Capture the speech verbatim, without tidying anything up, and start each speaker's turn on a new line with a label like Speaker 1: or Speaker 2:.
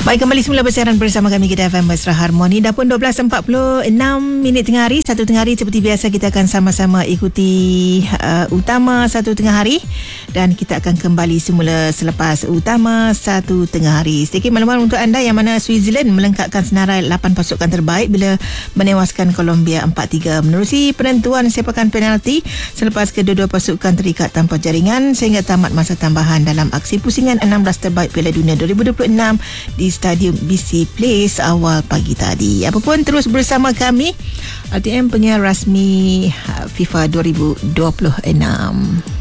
Speaker 1: Baik, kembali semula bersiaran bersama kami Kita F M Mesra Harmoni. Dah pun dua belas empat puluh enam minit tengah hari. Satu tengah hari seperti biasa kita akan sama-sama ikuti uh, utama satu tengah hari. Dan kita akan kembali semula selepas utama satu tengah hari. Sedikit makluman untuk anda yang mana Switzerland melengkapkan senarai lapan pasukan terbaik bila menewaskan Colombia empat tiga menerusi penentuan sepakan penalti selepas kedua-dua pasukan terikat tanpa jaringan sehingga tamat masa tambahan dalam aksi pusingan enam belas terbaik Piala Dunia dua ribu dua puluh enam di Stadium B C Place awal pagi tadi. Apapun terus bersama kami, R T M penyiar rasmi FIFA dua ribu dua puluh enam.